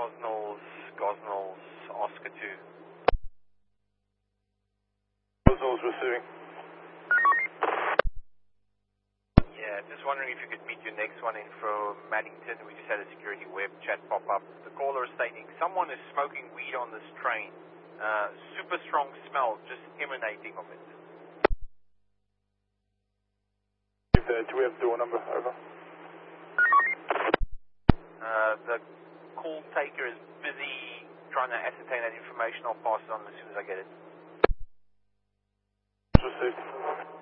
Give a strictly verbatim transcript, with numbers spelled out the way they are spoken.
Gosnells, Gosnells, Oscar two. Gosnells receiving. Yeah, just wondering if you could meet your next one in from Maddington. We just had a security web chat pop up. The caller is stating someone is smoking weed on this train. Uh, super strong smell just emanating of it. Do we have door number? Over. Uh, the call taker is busy trying to ascertain that information. I'll pass it on as soon as I get it. Received.